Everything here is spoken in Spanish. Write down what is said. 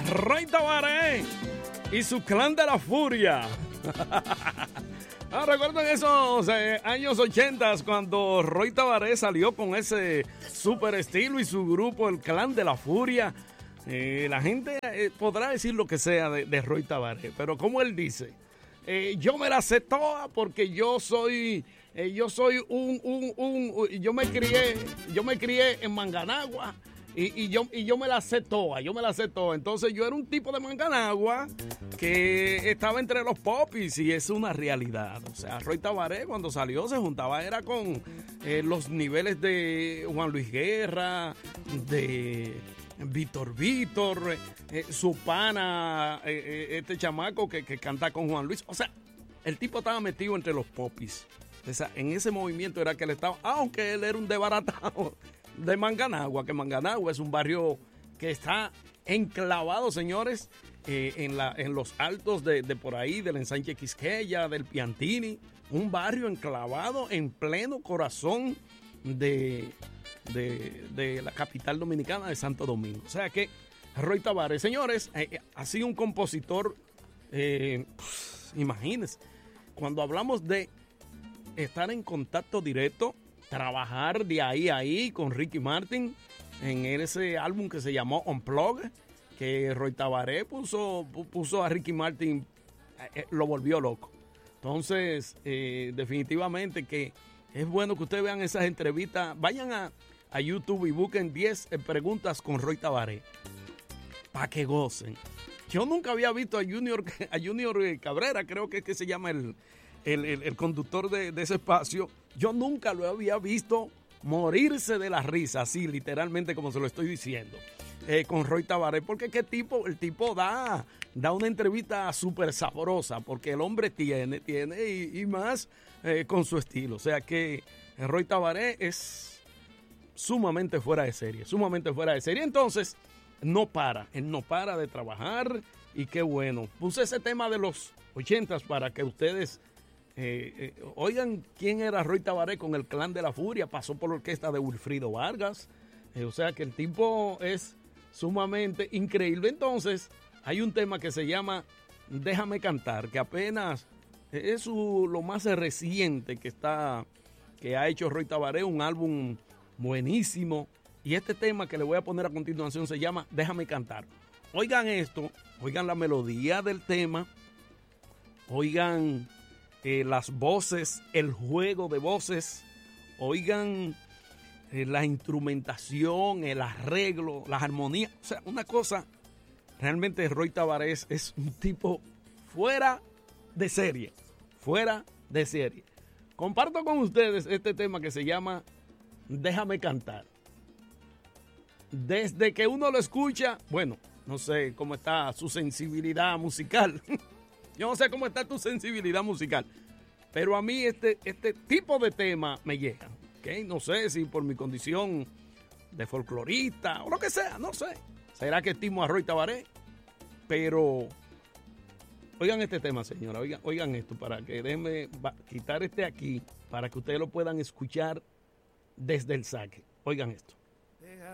Roy Tabaré y su clan de la furia. Recuerden esos años 80 cuando Roy Tabaré salió con ese super estilo y su grupo, el clan de la furia. La gente podrá decir lo que sea de Roy Tabaré, pero como él dice, yo me la sé toda porque yo me crié en Manganagua. Y yo me la sé toda, Entonces yo era un tipo de Manganagua que estaba entre los popis y es una realidad. O sea, Roy Tabaré cuando salió se juntaba, era con los niveles de Juan Luis Guerra, de Víctor, su pana, este chamaco que canta con Juan Luis. O sea, el tipo estaba metido entre los popis. O sea, en ese movimiento era que él estaba, aunque él era un desbaratado de Manganagua, que Manganagua es un barrio que está enclavado, señores, en los altos de por ahí, del ensanche Quisqueya, del Piantini, un barrio enclavado en pleno corazón de la capital dominicana de Santo Domingo. O sea que Roy Tabaré, señores, ha sido un compositor, imagínense, cuando hablamos de estar en contacto directo, trabajar de ahí a ahí con Ricky Martin en ese álbum que se llamó Unplugged, que Roy Tabaré puso a Ricky Martin, lo volvió loco. Entonces, definitivamente que es bueno que ustedes vean esas entrevistas. Vayan a YouTube y busquen 10 preguntas con Roy Tabaré para que gocen. Yo nunca había visto a Junior Cabrera, creo que es que se llama el conductor de ese espacio. Yo nunca lo había visto morirse de la risa, así literalmente como se lo estoy diciendo, con Roy Tabaré, porque el tipo da una entrevista súper sabrosa, porque el hombre tiene y más con su estilo. O sea que Roy Tabaré es sumamente fuera de serie. Entonces, él no para de trabajar y qué bueno. Puse ese tema de los 80s para que ustedes oigan quién era Roy Tabaré con el Clan de la Furia. Pasó por la orquesta de Wilfrido Vargas. O sea que el tipo es sumamente increíble. Entonces, hay un tema que se llama Déjame Cantar, que apenas es lo más reciente que ha hecho Roy Tabaré, un álbum buenísimo. Y este tema que le voy a poner a continuación se llama Déjame Cantar. Oigan esto, oigan la melodía del tema, oigan las voces, el juego de voces, oigan la instrumentación, el arreglo, las armonías. O sea, una cosa, realmente Roy Tabaré es un tipo fuera de serie. Comparto con ustedes este tema que se llama Déjame Cantar. Desde que uno lo escucha, bueno, no sé cómo está su sensibilidad musical. Yo no sé cómo está tu sensibilidad musical, pero a mí este tipo de tema me llega, ¿okay? No sé si por mi condición de folclorista o lo que sea, no sé. ¿Será que estimo a Roy Tabaré? Pero oigan este tema, señora, oigan esto, para que déjenme quitar este aquí, para que ustedes lo puedan escuchar desde el saque. Oigan esto.